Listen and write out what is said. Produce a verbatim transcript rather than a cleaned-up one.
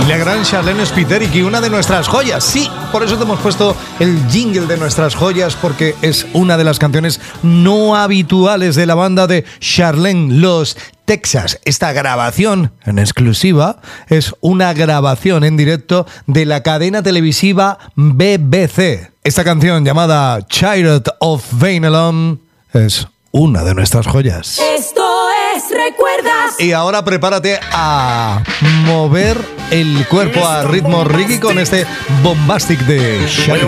La gran Charlene Spiteri, una de nuestras joyas. Sí, por eso te hemos puesto el jingle de nuestras joyas, porque es una de las canciones no habituales de la banda de Charlene, Los Texas. Esta grabación en exclusiva es una grabación en directo de la cadena televisiva B B C. Esta canción llamada Child of Vainalon es una de nuestras joyas. Esto es Recuerdas. Y ahora prepárate a mover el cuerpo a ritmo reggae con este Bombastic de Shaggy.